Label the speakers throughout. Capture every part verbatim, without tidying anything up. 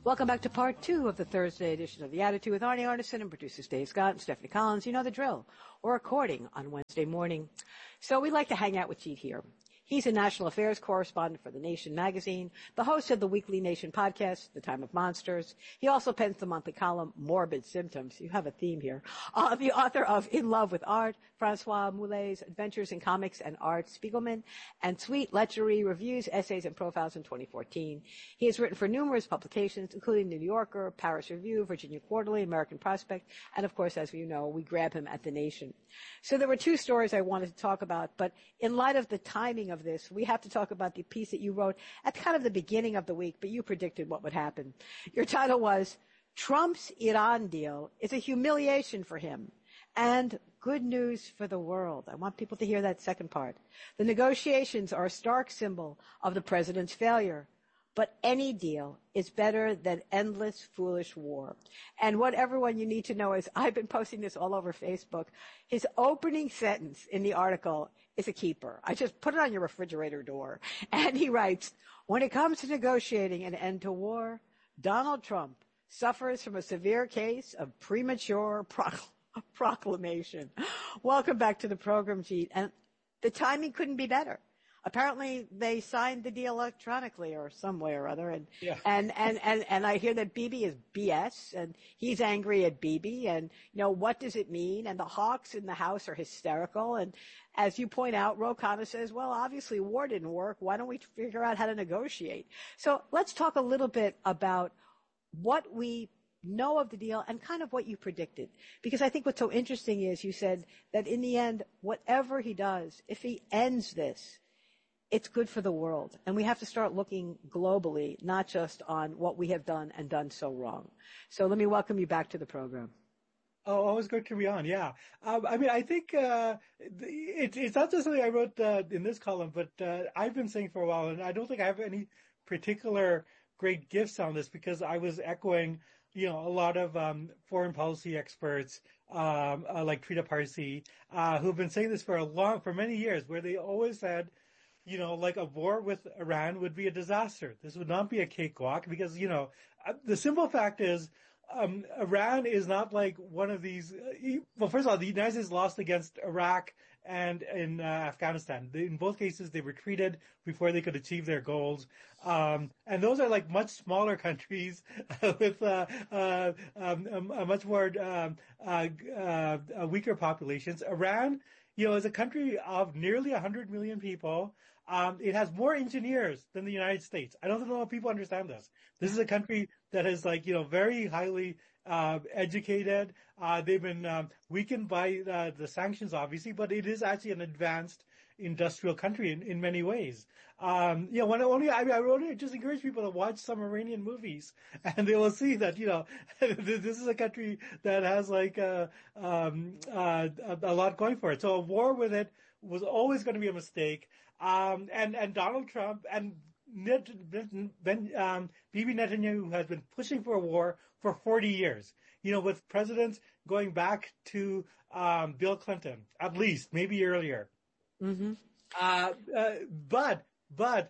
Speaker 1: Welcome back to part two of the Thursday edition of The Attitude with Arnie Arnesen and producers Dave Scott and Stephanie Collins. You know the drill. We're recording on Wednesday morning. So we like to hang out with Jeet here. He's a national affairs correspondent for The Nation magazine, the host of the weekly Nation podcast, The Time of Monsters. He also pens the monthly column, Morbid Symptoms. You have a theme here. Uh, the author of In Love with Art, Francois Moulet's Adventures in Comics and Art, Spiegelman, and Sweet Lechery Reviews, Essays, and Profiles in twenty fourteen. He has written for numerous publications, including The New Yorker, Paris Review, Virginia Quarterly, American Prospect, and of course, as you know, we grab him at The Nation. So there were two stories I wanted to talk about, but in light of the timing of this, we have to talk about the piece that you wrote at kind of the beginning of the week, but you predicted what would happen. Your title was, Trump's Iran deal is a humiliation for him and good news for the world. I want people to hear that second part. The negotiations are a stark symbol of the president's failure. But any deal is better than endless, foolish war. And what everyone you need to know is, I've been posting this all over Facebook. His opening sentence in the article is a keeper. I just put it on your refrigerator door. And he writes, when it comes to negotiating an end to war, Donald Trump suffers from a severe case of premature procl- proclamation. Welcome back to the program, Jeet. And the timing couldn't be better. Apparently, they signed the deal electronically or some way or other, and
Speaker 2: yeah.
Speaker 1: and, and and and I hear that Bibi is B S, and he's angry at Bibi, and you know what does it mean? And the hawks in the House are hysterical, and as you point out, Ro Khanna says, well, obviously war didn't work. Why don't we figure out how to negotiate? So let's talk a little bit about what we know of the deal and kind of what you predicted, because I think what's so interesting is you said that in the end, whatever he does, if he ends this, it's good for the world. And we have to start looking globally, not just on what we have done and done so wrong. So let me welcome you back to the program.
Speaker 2: Oh, always good to be on. Yeah. Um, I mean, I think uh, it, it's not just something I wrote uh, in this column, but uh, I've been saying for a while, and I don't think I have any particular great gifts on this because I was echoing, you know, a lot of um, foreign policy experts um, uh, like Trita Parsi uh, who've been saying this for a long, for many years, where they always said, you know, like a war with Iran would be a disaster. This would not be a cakewalk because, you know, the simple fact is, um, Iran is not like one of these, uh, well, first of all, the United States lost against Iraq and in uh, Afghanistan. They, in both cases, they retreated before they could achieve their goals. Um, and those are like much smaller countries with uh, uh, um, a, a much more um, uh, uh, weaker populations. Iran, you know, is a country of nearly one hundred million people. Um, it has more engineers than the United States. I don't know if people understand this. This is a country that is like, you know, very highly uh, educated. Uh, they've been um, weakened by uh, the sanctions, obviously, but it is actually an advanced industrial country in, in many ways. Um, you know, when I only, I, I only just encourage people to watch some Iranian movies and they will see that, you know, this is a country that has like uh, um, uh, a, a lot going for it. So a war with it was always going to be a mistake. Um, and, and Donald Trump and Net, ben, um, Bibi Netanyahu has been pushing for a war for forty years, you know, with presidents going back to um, Bill Clinton, at least, maybe earlier.
Speaker 1: Mm-hmm.
Speaker 2: Uh, uh, but, but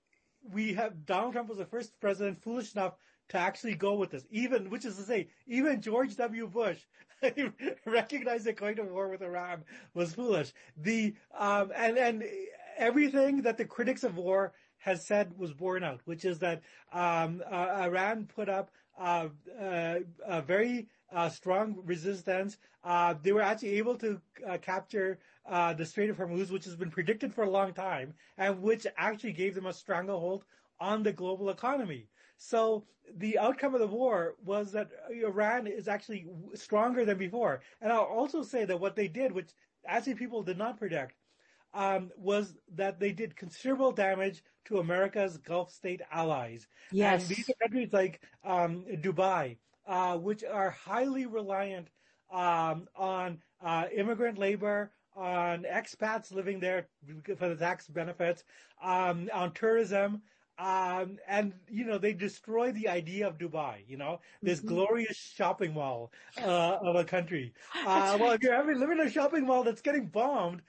Speaker 2: we have, Donald Trump was the first president foolish enough to actually go with this, even, which is to say, even George W. Bush recognized that going to war with Iran was foolish. The, um, and, and everything that the critics of war has said was borne out, which is that, um, uh, Iran put up, uh, uh, a very, uh, strong resistance. Uh, they were actually able to uh, capture, uh, the Strait of Hormuz, which has been predicted for a long time, and which actually gave them a stranglehold on the global economy. So the outcome of the war was that Iran is actually stronger than before. And I'll also say that what they did, which actually people did not predict, um, was that they did considerable damage to America's Gulf state allies.
Speaker 1: Yes.
Speaker 2: And these are countries like um, Dubai, uh, which are highly reliant um, on uh, immigrant labor, on expats living there for the tax benefits, um, on tourism. Um, and, you know, they destroy the idea of Dubai, you know, this
Speaker 1: Mm-hmm.
Speaker 2: glorious shopping mall, uh, of a country.
Speaker 1: That's
Speaker 2: Uh, well, if you're having, living in a shopping mall that's getting bombed,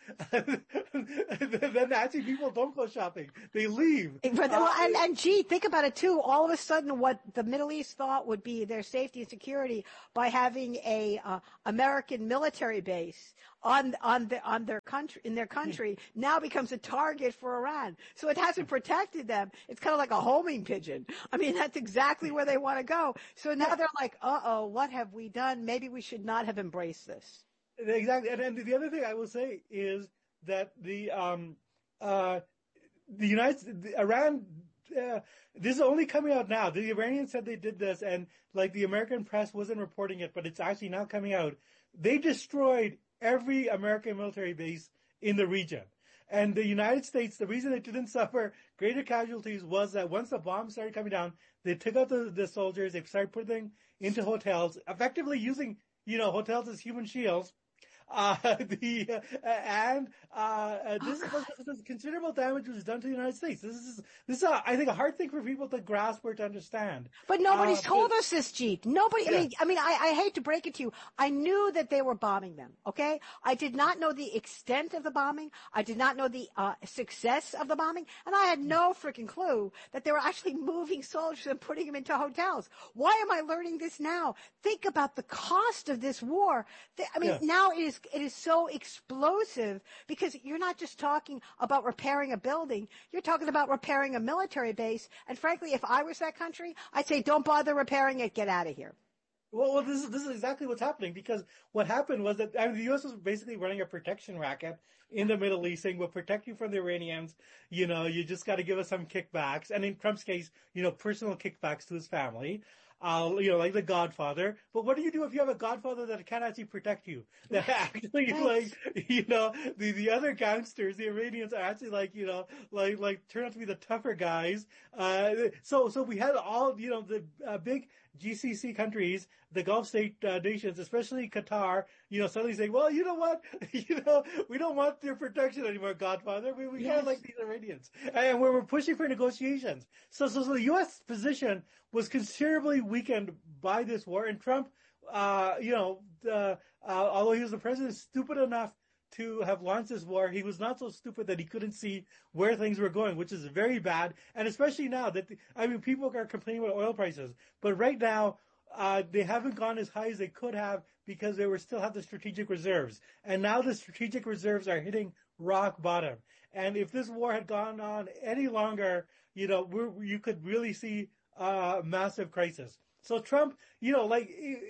Speaker 2: then actually people don't go shopping. They leave.
Speaker 1: But, well,
Speaker 2: Uh,
Speaker 1: and, and gee, think about it too. All of a sudden, what the Middle East thought would be their safety and security by having a uh, American military base on on the on their country in their country now becomes a target for Iran. So it hasn't protected them. It's kind of like a homing pigeon. I mean, that's exactly where they want to go. So now they're like, uh oh, what have we done? Maybe we should not have embraced this.
Speaker 2: exactly. And, and the other thing I will say is that the, um, uh, the United, the Iran, uh, this is only coming out now. The Iranians said they did this, and like the American press wasn't reporting it, but it's actually now coming out. They destroyed every American military base in the region. And the United States, the reason it didn't suffer greater casualties was that once the bombs started coming down, they took out the, the soldiers, they started putting them into hotels, effectively using, you know, hotels as human shields. Uh, the, uh, and, uh, uh this was, this considerable damage was done to the United States. This is, this is, a, I think, a hard thing for people to grasp or to understand.
Speaker 1: But nobody's
Speaker 2: uh,
Speaker 1: told
Speaker 2: but,
Speaker 1: us this, Jeet. Nobody, I
Speaker 2: yeah.
Speaker 1: mean, I mean, I, I hate to break it to you. I knew that they were bombing them, okay? I did not know the extent of the bombing. I did not know the, uh, success of the bombing. And I had no freaking clue that they were actually moving soldiers and putting them into hotels. Why am I learning this now? Think about the cost of this war. I mean,
Speaker 2: Yeah.
Speaker 1: now it is, it is so explosive because you're not just talking about repairing a building. You're talking about repairing a military base. And frankly, if I was that country, I'd say, don't bother repairing it. Get out of here.
Speaker 2: Well, well, this is this is exactly what's happening, because what happened was that I mean, the U S was basically running a protection racket in the Middle East, saying we'll protect you from the Iranians. You know, you just got to give us some kickbacks, and in Trump's case, you know, personal kickbacks to his family. Uh, you know, like the Godfather. But what do you do if you have a Godfather that can't actually protect you? That actually, like, you know, the, the other gangsters, the Iranians, are actually like, you know, like, like turn out to be the tougher guys. Uh, so, so we had all, you know, the uh, big G C C countries, the Gulf state uh, nations, especially Qatar, you know, suddenly saying, well, you know what? you know, we don't want your protection anymore, Godfather. We, we
Speaker 1: Yes.
Speaker 2: kind of like these Iranians. And we're, we're pushing for negotiations. So, so, so the U S position was considerably weakened by this war. And Trump, uh, you know, uh, uh, although he was the president, stupid enough to have launched this war, he was not so stupid that he couldn't see where things were going, which is very bad. And especially now that, the, I mean, people are complaining about oil prices, but right now, uh, they haven't gone as high as they could have because they were still have the strategic reserves. And now the strategic reserves are hitting rock bottom. And if this war had gone on any longer, you know, we're, you could really see a massive crisis. So Trump, you know, like,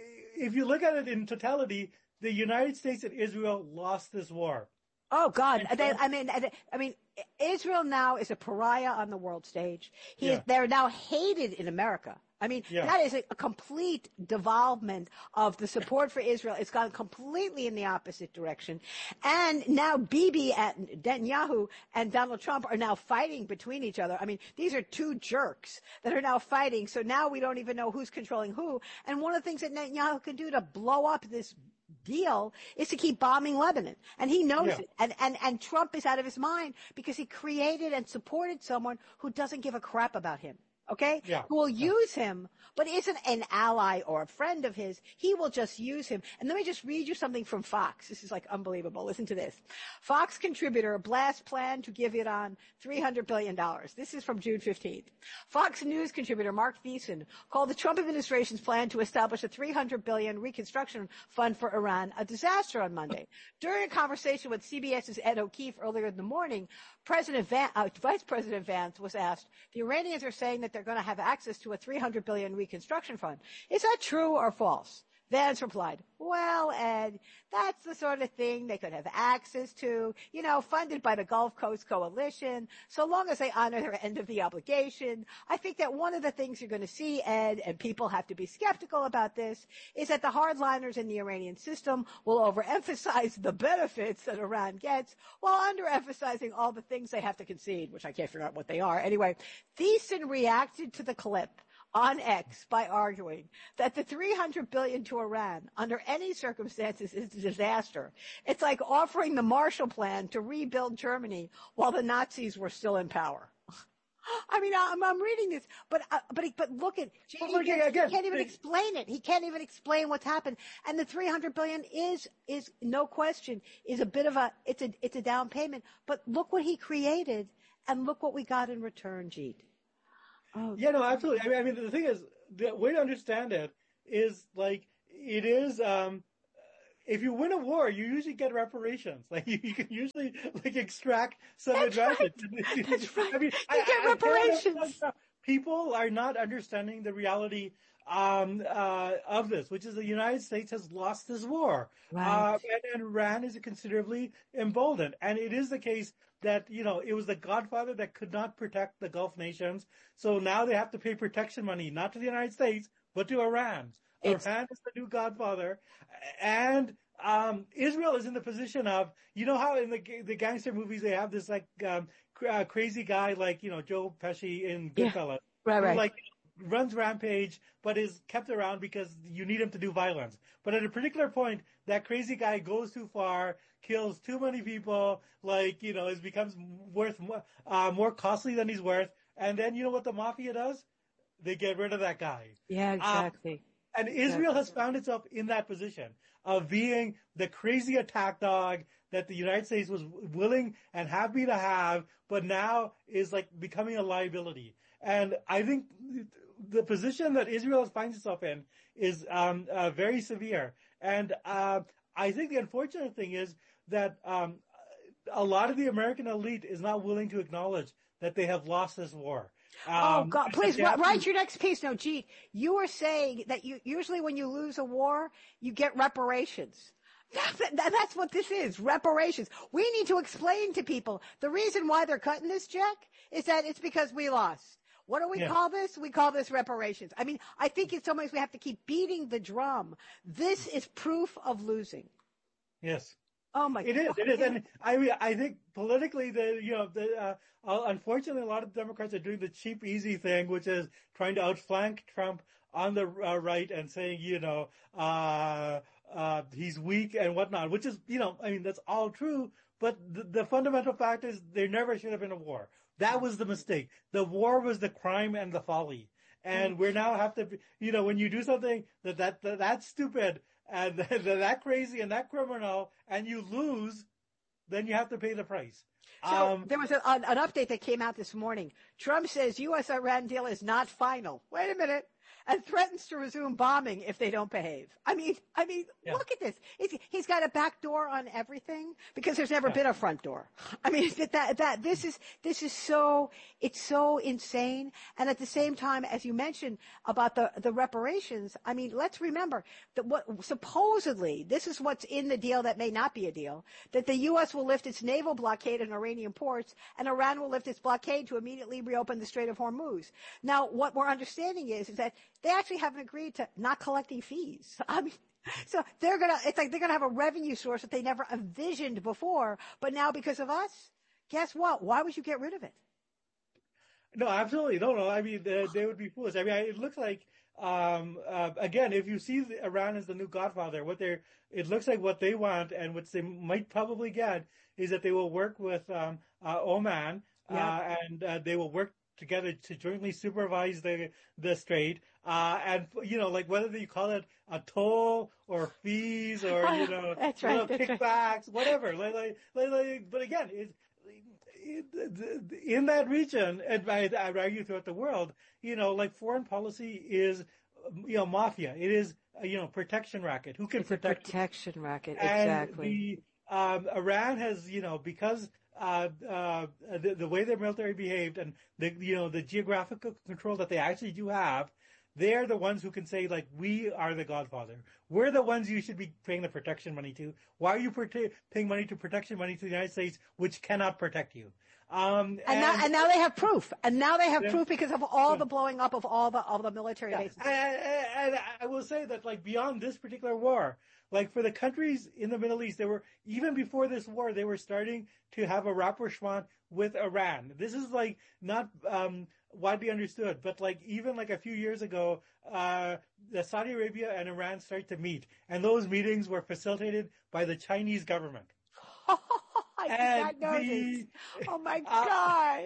Speaker 2: if you look at it in totality, the United States and Israel lost this war.
Speaker 1: Oh God! They, I mean, I mean, Israel now is a pariah on the world stage. He
Speaker 2: Yeah.
Speaker 1: is, they're now hated in America. I mean,
Speaker 2: Yeah.
Speaker 1: that is a, a complete devolvement of the support for Israel. It's gone completely in the opposite direction. And now Bibi and Netanyahu and Donald Trump are now fighting between each other. I mean, these are two jerks that are now fighting. So now we don't even know who's controlling who. And one of the things that Netanyahu can do to blow up this deal is to keep bombing Lebanon. And he knows
Speaker 2: Yeah.
Speaker 1: it. And, and, and Trump is out of his mind because he created and supported someone who doesn't give a crap about him. Okay?
Speaker 2: Yeah.
Speaker 1: Who will use him, but isn't an ally or a friend of his. He will just use him. And let me just read you something from Fox. This is like unbelievable. Listen to this. Fox contributor blasts plan to give Iran three hundred billion dollars. This is from June fifteenth. Fox News contributor Mark Thiessen called the Trump administration's plan to establish a three hundred billion dollars reconstruction fund for Iran a disaster on Monday. During a conversation with CBS's Ed O'Keefe earlier in the morning, President Van, uh, Vice President Vance was asked, the Iranians are saying that they're going to have access to a three hundred billion dollars reconstruction fund. Is that true or false? Vance replied, well, Ed, that's the sort of thing they could have access to, you know, funded by the Gulf Coast Coalition, so long as they honor their end of the obligation. I think that one of the things you're going to see, Ed, and people have to be skeptical about this, is that the hardliners in the Iranian system will overemphasize the benefits that Iran gets while underemphasizing all the things they have to concede, which I can't figure out what they are. Anyway, Thiessen reacted to the clip on X by arguing that the three hundred billion dollars to Iran under any circumstances is a disaster. It's like offering the Marshall Plan to rebuild Germany while the Nazis were still in power. I mean, I'm, I'm reading this, but uh, but but look at he,
Speaker 2: But
Speaker 1: he,
Speaker 2: look,
Speaker 1: can't,
Speaker 2: again,
Speaker 1: he can't even
Speaker 2: they-
Speaker 1: explain it. He can't even explain what's happened. And the three hundred billion is is no question is a bit of a it's a it's a down payment. But look what he created, and look what we got in return, Jeet. Oh,
Speaker 2: Yeah, no, absolutely. I mean, I mean, the thing is, the way to understand it is like it is. Um, if you win a war, you usually get reparations. Like you, you can usually like extract some
Speaker 1: That's
Speaker 2: advantage.
Speaker 1: right. That's right.
Speaker 2: I mean,
Speaker 1: You
Speaker 2: I,
Speaker 1: get
Speaker 2: I, I can't
Speaker 1: reparations.
Speaker 2: understand- people are not understanding the reality um, uh, of this, which is the United States has lost this war,
Speaker 1: Right.
Speaker 2: uh, and, and Iran is considerably emboldened. And it is the case that you know it was the Godfather that could not protect the Gulf nations, so now they have to pay protection money not to the United States but to Iran.
Speaker 1: It's
Speaker 2: Iran is the new Godfather, and um, Israel is in the position of, you know how in the the gangster movies they have this like um, cr- uh, crazy guy like you know Joe Pesci in
Speaker 1: yeah.
Speaker 2: Goodfellas,
Speaker 1: Right.
Speaker 2: who
Speaker 1: Right.
Speaker 2: like runs rampage but is kept around because you need him to do violence. But at a particular point, that crazy guy goes too far, kills too many people, like you know, it becomes worth more, uh, more costly than he's worth. And then you know what the mafia does? They get rid of that guy.
Speaker 1: Yeah.
Speaker 2: Um,
Speaker 1: Exactly.
Speaker 2: and Israel has found itself in that position of being the crazy attack dog that the United States was willing and happy to have, but now is like becoming a liability. And I think the position that Israel finds itself in is um, uh, very severe. And uh, I think the unfortunate thing is that um, a lot of the American elite is not willing to acknowledge that they have lost this war. Um,
Speaker 1: Oh God! Please
Speaker 2: they have to-
Speaker 1: write your next piece. No, gee, you were saying that you usually when you lose a war, you get reparations. That's, that's what this is, reparations. We need to explain to people the reason why they're cutting this check is that it's because we lost. What do we
Speaker 2: Yeah.
Speaker 1: call this? We call this reparations. I mean, I think in some ways we have to keep beating the drum. This is proof of losing.
Speaker 2: Yes.
Speaker 1: Oh my
Speaker 2: It
Speaker 1: God.
Speaker 2: is. It is, and I mean, I think politically, the you know, the uh, uh, unfortunately, a lot of Democrats are doing the cheap, easy thing, which is trying to outflank Trump on the uh, right and saying, you know, uh, uh, he's weak and whatnot. Which is, you know, I mean, that's all true. But the, the fundamental fact is, there never should have been a war. That was the mistake. The war was the crime and the folly. And we now have to, be, you know, when you do something that that, that that's stupid and that, that crazy and that criminal, and you lose, then you have to pay the price.
Speaker 1: So
Speaker 2: Um,
Speaker 1: there was a, an, an update that came out this morning. Trump says U S Iran deal is not final. Wait a minute. And threatens to resume bombing if they don't behave. I mean, I mean,
Speaker 2: Yeah.
Speaker 1: look at this. It's, he's got a back door on everything because there's never
Speaker 2: Yeah.
Speaker 1: been a front door. I mean, that, that, that, this is, this is so, it's so insane. And at the same time, as you mentioned about the, the reparations, I mean, let's remember that what supposedly, this is what's in the deal that may not be a deal, that the U S will lift its naval blockade on Iranian ports and Iran will lift its blockade to immediately reopen the Strait of Hormuz. Now, what we're understanding is, is that they actually haven't agreed to not collecting fees. I mean, so they're gonna, it's like they're gonna have a revenue source that they never envisioned before, but now because of us, guess what? Why would you get rid of it?
Speaker 2: no, absolutely. No, no. I mean, they, they would be foolish. I mean, it looks like, um, uh, again, if you see the, Iran as the new Godfather, what they're, it looks like what they want and what they might probably get is that they will work with, um, uh, Oman,
Speaker 1: Yeah.
Speaker 2: uh, and, uh, they will work together to jointly supervise the, the strait. Uh, and, you know, like whether you call it a toll or fees or, you know,
Speaker 1: That's
Speaker 2: you
Speaker 1: right,
Speaker 2: know,
Speaker 1: that's right.
Speaker 2: kickbacks, whatever. Like, like, like, like, but again, it's, in that region, and I, I argue throughout the world, you know, like foreign policy is, you know, mafia. It is, you know, protection racket. Who can
Speaker 1: It's a
Speaker 2: protect?
Speaker 1: protection racket,
Speaker 2: And
Speaker 1: exactly.
Speaker 2: the um, Iran has, you know, because uh, uh, the, the way their military behaved and the, you know, the geographical control that they actually do have, they're the ones who can say, like, we are the Godfather. We're the ones you should be paying the protection money to. Why are you prote- paying money to protection money to the United States, which cannot protect you? Um,
Speaker 1: And, now, and now they have proof. And now they have
Speaker 2: Yeah.
Speaker 1: proof because of all
Speaker 2: Yeah.
Speaker 1: the blowing up of all the of the military
Speaker 2: Yeah.
Speaker 1: bases.
Speaker 2: And, and I will say that, like, beyond this particular war, like, for the countries in the Middle East, they were, even before this war, they were starting to have a rapprochement with Iran. This is, like, not um, widely understood, but, like, even, like, a few years ago, uh, the Saudi Arabia and Iran started to meet. And those meetings were facilitated by the Chinese government.
Speaker 1: I did
Speaker 2: And
Speaker 1: not know
Speaker 2: the-
Speaker 1: this. Oh my
Speaker 2: uh,
Speaker 1: God.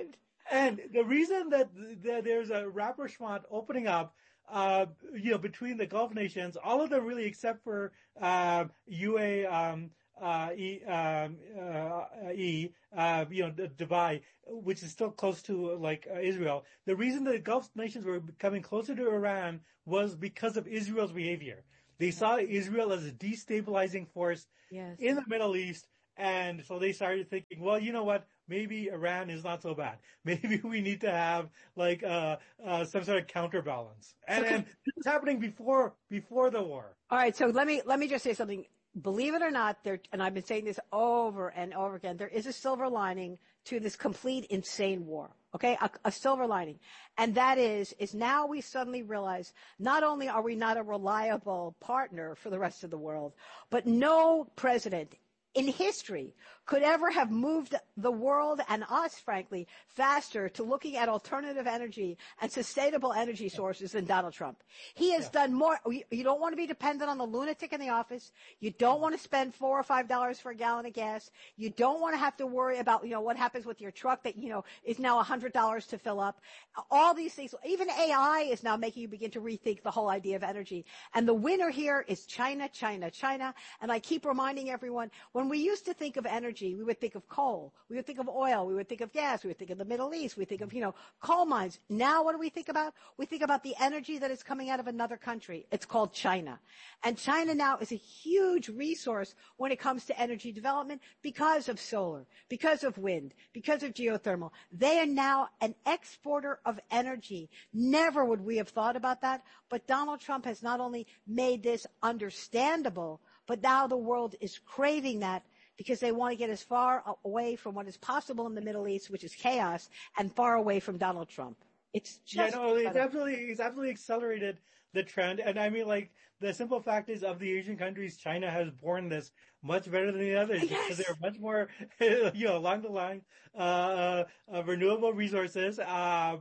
Speaker 2: And the reason that th- there's a rapprochement opening up, uh, you know, between the Gulf nations, all of them really, except for uh, U A E, um, uh, E, um, uh, E uh, you know, Dubai, which is still close to like uh, Israel. The reason the Gulf nations were coming closer to Iran was because of Israel's behavior. They saw Israel as a destabilizing force
Speaker 1: Yes.
Speaker 2: in the Middle East. And so they started thinking, well, you know what? Maybe Iran is not so bad. Maybe we need to have like uh, uh, some sort of counterbalance. And,
Speaker 1: So can,
Speaker 2: and this is happening before before the war.
Speaker 1: all right, so let me let me just say something. Believe it or not, there, and I've been saying this over and over again, there is a silver lining to this complete insane war. Okay, a, a silver lining, and that is is now we suddenly realize not only are we not a reliable partner for the rest of the world, but no president in history could ever have moved the world and us, frankly, faster to looking at alternative energy and sustainable energy sources than Donald Trump. He has yeah. done more. You don't want to be dependent on the lunatic in the office. You don't want to spend four or five dollars for a gallon of gas. You don't want to have to worry about, you know, what happens with your truck that, you know, is now a hundred dollars to fill up. All these things, even A I is now making you begin to rethink the whole idea of energy. And the winner here is China, China, China. And I keep reminding everyone, when we used to think of energy, we would think of coal, we would think of oil, we would think of gas, we would think of the Middle East, we think of, you know, coal mines. Now what do we think about? We think about the energy that is coming out of another country. It's called China. And China now is a huge resource when it comes to energy development because of solar, because of wind, because of geothermal. They are now an exporter of energy. Never would we have thought about that. But Donald Trump has not only made this understandable, but now the world is craving that, because they want to get as far away from what is possible in the Middle East, which is chaos, and far away from Donald Trump. It's just
Speaker 2: yeah, no, it's absolutely, it's absolutely accelerated the trend. And I mean, like, the simple fact is, of the Asian countries, China has borne this much better than the others
Speaker 1: yes.
Speaker 2: because they're much more, you know, along the line uh, of renewable resources. Uh,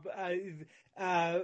Speaker 2: uh,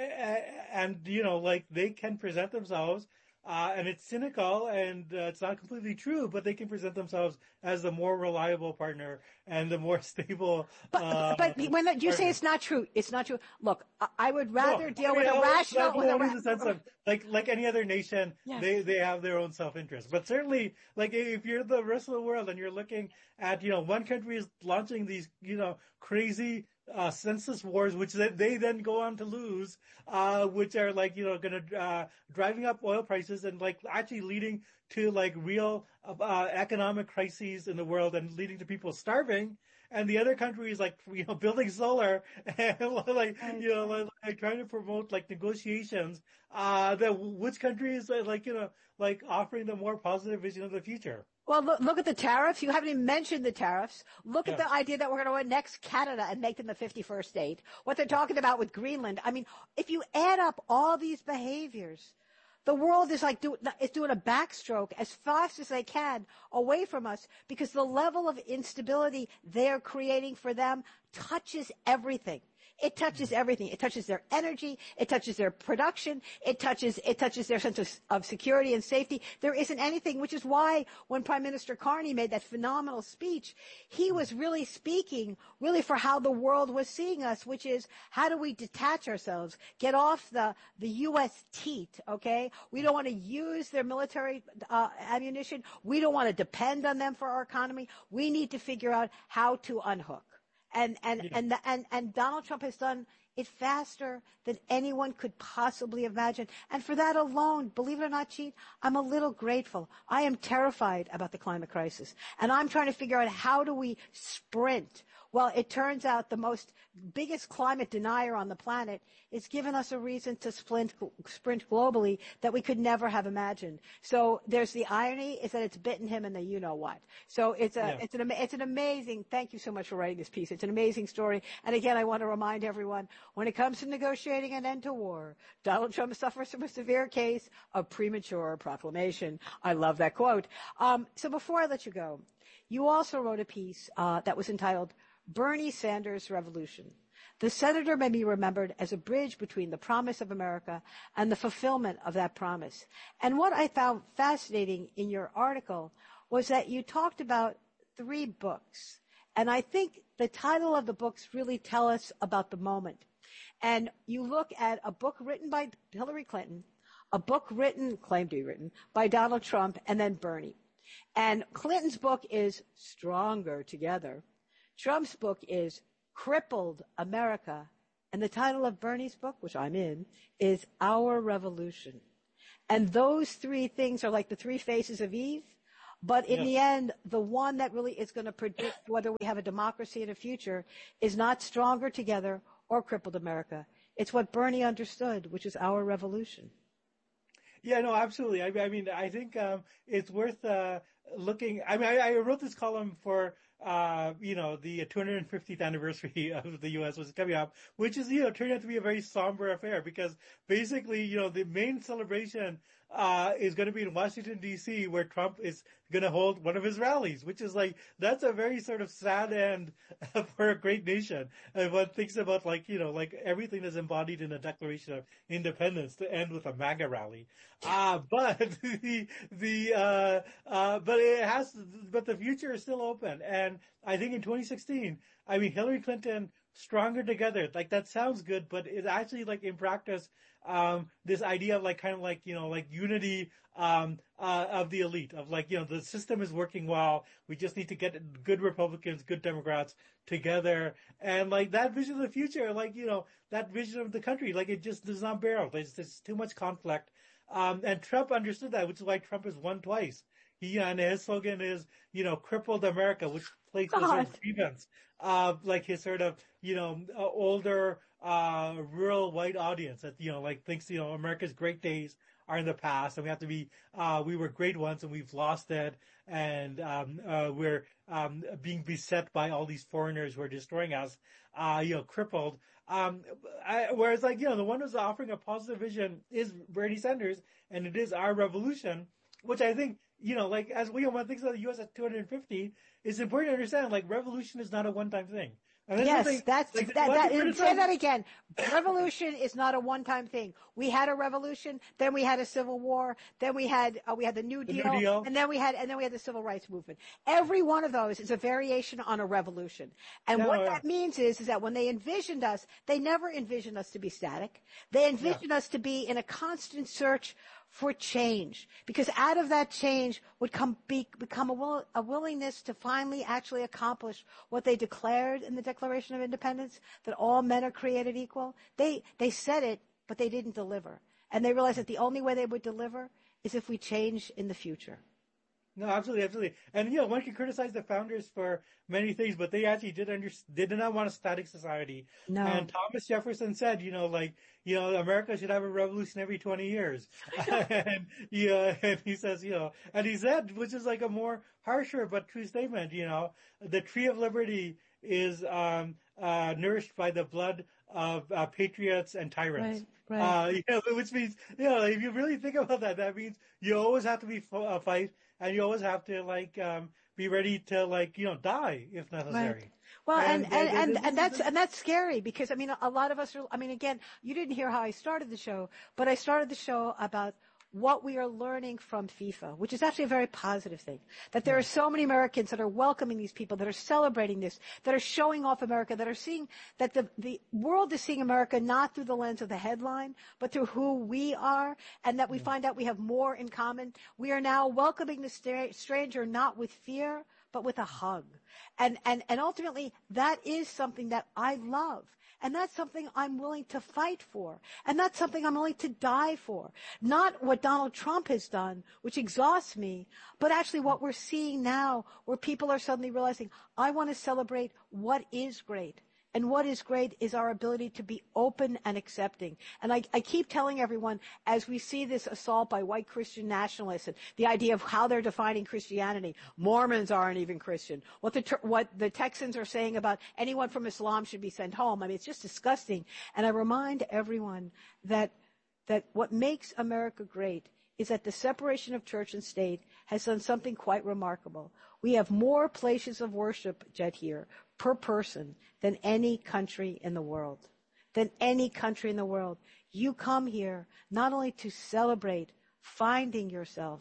Speaker 2: and, you know, like, they can present themselves. Uh, and it's cynical and uh, it's not completely true, but they can present themselves as the more reliable partner and the more stable.
Speaker 1: But,
Speaker 2: uh,
Speaker 1: but when you partner. say it's not true, it's not true. Look, I, I would rather no, deal I mean, with a rational.
Speaker 2: With a ra- in the sense of like like any other nation,
Speaker 1: yes.
Speaker 2: they they have their own self-interest. But certainly, like if you're the rest of the world and you're looking at, you know, one country is launching these, you know, crazy Uh, census wars, which they, they then go on to lose, uh, which are like, you know, going to, uh, driving up oil prices and like actually leading to like real, uh, economic crises in the world and leading to people starving. And the other country is like, you know, building solar and like, you know, like, like trying to promote like negotiations, uh, that which country is like, you know, like offering the more positive vision of the future.
Speaker 1: Well, look, look at the tariffs. You haven't even mentioned the tariffs. Look
Speaker 2: yeah.
Speaker 1: at the idea that we're going to annex Canada and make them the fifty-first state. What they're talking about with Greenland. I mean, if you add up all these behaviors, the world is like do, is doing a backstroke as fast as they can away from us, because the level of instability they're creating for them touches everything. It touches everything. It touches their energy. It touches their production. It touches, it touches their sense of, of security and safety. There isn't anything, which is why when Prime Minister Carney made that phenomenal speech, he was really speaking really for how the world was seeing us, which is how do we detach ourselves, get off the, the U S teat, okay? We don't want to use their military uh, ammunition. We don't want to depend on them for our economy. We need to figure out how to unhook. And and,
Speaker 2: yeah.
Speaker 1: and and and Donald Trump has done it faster than anyone could possibly imagine. And for that alone, believe it or not, Cheat, I'm a little grateful. I am terrified about the climate crisis. And I'm trying to figure out how do we sprint. Well, it turns out the most biggest climate denier on the planet is giving us a reason to sprint, sprint globally that we could never have imagined. So there's the irony is that it's bitten him in the you know what. So it's a yeah. it's an it's an amazing. Thank you so much for writing this piece. It's an amazing story. And again, I want to remind everyone, when it comes to negotiating an end to war, Donald Trump suffers from a severe case of premature proclamation. I love that quote. Um, so before I let you go, you also wrote a piece uh, that was entitled Bernie Sanders Revolution. The senator may be remembered as a bridge between the promise of America and the fulfillment of that promise. And what I found fascinating in your article was that you talked about three books. And I think the title of the books really tell us about the moment. And you look at a book written by Hillary Clinton, a book written, claimed to be written, by Donald Trump, and then Bernie. And Clinton's book is Stronger Together. Trump's book is Crippled America. And the title of Bernie's book, which I'm in, is Our Revolution. And those three things are like the three faces of Eve. But in yes. the end, the one that really is going to predict whether we have a democracy in the future is not Stronger Together or Crippled America. It's what Bernie understood, which is our revolution.
Speaker 2: Yeah, no, absolutely. I, I mean, I think um, it's worth uh, looking. I mean, I, I wrote this column for, uh, you know, the two hundred fiftieth anniversary of the U S was coming up, which is, you know, turned out to be a very somber affair because basically, you know, the main celebration uh, is going to be in Washington, D C, where Trump is going to hold one of his rallies, which is like, that's a very sort of sad end for a great nation. And one thinks about like, you know, like everything is embodied in a Declaration of Independence to end with a MAGA rally. Uh, but the, the, uh, uh, but it has, but the future is still open. And I think in twenty sixteen, I mean, Hillary Clinton, Stronger Together, like that sounds good, but it's actually like in practice, um, this idea of like kind of like, you know, like unity, um, uh, of the elite of like, you know, the system is working well. We just need to get good Republicans, good Democrats together. And like that vision of the future, like, you know, that vision of the country, like it just does not bear out. There's, there's too much conflict. Um, and Trump understood that, which is why Trump has won twice. He, and his slogan is, you know, Crippled America, which plays with sort of grievance of like his sort of, you know, uh, older, uh, rural white audience that, you know, like thinks, you know, America's great days are in the past and we have to be, uh, we were great once and we've lost it. And, um, uh, we're, um, being beset by all these foreigners who are destroying us, uh, you know, crippled. Um, I, whereas like, you know, the one who's offering a positive vision is Bernie Sanders and it is Our Revolution, which I think, you know, like as we, one thinks of the U S at two hundred fifty, it's important to understand, like revolution is not a one-time thing.
Speaker 1: And yes, something, that's, like, that, that, and say that again. Revolution is not a one-time thing. We had a revolution, then we had a civil war, then we had, uh, we had the New Deal,
Speaker 2: the New Deal,
Speaker 1: and then we had, and then we had the civil rights movement. Every one of those is a variation on a revolution. And no, what yeah. that means is, is that when they envisioned us, they never envisioned us to be static. They envisioned yeah. us to be in a constant search for change, because out of that change would come be, become a, will, a willingness to finally actually accomplish what they declared in the Declaration of Independence, that all men are created equal. They they said it, but they didn't deliver, and they realized that the only way they would deliver is if we change in the future.
Speaker 2: No, absolutely, absolutely. And, you know, one can criticize the founders for many things, but they actually did under, they did not want a static society.
Speaker 1: No.
Speaker 2: And Thomas Jefferson said, you know, like, you know, America should have a revolution every twenty years. and, yeah, and he says, you know, and he said, which is like a more harsher but true statement, you know, the tree of liberty is, um, uh, nourished by the blood of uh, patriots and tyrants.
Speaker 1: Right, right.
Speaker 2: Uh, you know, which means, you know, if you really think about that, that means you always have to be a uh, fight. And you always have to like um, be ready to like you know die if necessary.
Speaker 1: Right. Well, and and and, and, and that's and that's scary because I mean a lot of us are. I mean, again, you didn't hear how I started the show, but I started the show about what we are learning from FIFA, which is actually a very positive thing. That there are so many Americans that are welcoming these people, that are celebrating this, that are showing off America, that are seeing that the, the world is seeing America not through the lens of the headline, but through who we are, and that we find out we have more in common. We are now welcoming the stra- stranger not with fear, but with a hug. And, and, and ultimately, that is something that I love. And that's something I'm willing to fight for. And that's something I'm willing to die for. Not what Donald Trump has done, which exhausts me, but actually what we're seeing now, where people are suddenly realizing, I want to celebrate what is great. And what is great is our ability to be open and accepting. And I, I keep telling everyone, as we see this assault by white Christian nationalists and the idea of how they're defining Christianity, Mormons aren't even Christian. What the, what the Texans are saying about anyone from Islam should be sent home. I mean, it's just disgusting. And I remind everyone that, that what makes America great is that the separation of church and state has done something quite remarkable. We have more places of worship, Jet, here per person than any country in the world. Than any country in the world. You come here not only to celebrate finding yourself,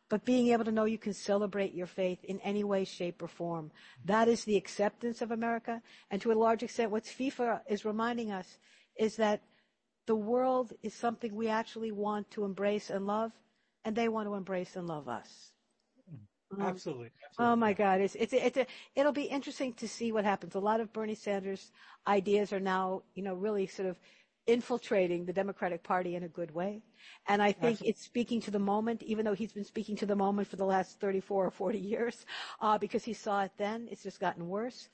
Speaker 1: but being able to know you can celebrate your faith in any way, shape, or form. That is the acceptance of America. And to a large extent, what FIFA is reminding us is that the world is something we actually want to embrace and love, and they want to embrace and love us.
Speaker 2: Um, absolutely, absolutely.
Speaker 1: Oh my God, it's it's it's a, it'll be interesting to see what happens. A lot of Bernie Sanders' ideas are now, you know, really sort of infiltrating the Democratic Party in a good way. And I think Absolutely. It's speaking to the moment, even though he's been speaking to the moment for the last thirty-four or forty years, uh, because he saw it then. It's just gotten worse.